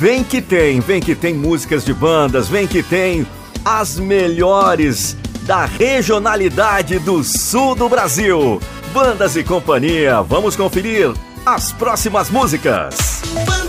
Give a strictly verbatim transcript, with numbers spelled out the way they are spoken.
Vem que tem, vem que tem músicas de bandas, vem que tem as melhores da regionalidade do sul do Brasil. Bandas e companhia, vamos conferir as próximas músicas.